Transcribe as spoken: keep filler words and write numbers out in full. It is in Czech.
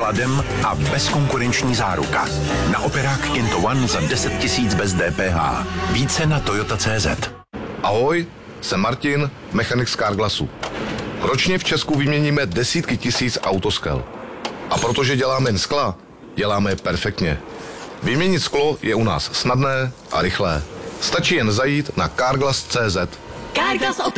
vkladem a bezkonkurenční záruka. Na operák Kinto One za deset tisíc bez D P H. Více na Toyota tečka cé zet. Ahoj, jsem Martin, mechanik z Carglassu. Ročně v Česku vyměníme desítky tisíc autoskel. A protože děláme jen skla, děláme je perfektně. Vyměnit sklo je u nás snadné a rychlé. Stačí jen zajít na carglass tečka cé zet. Carglass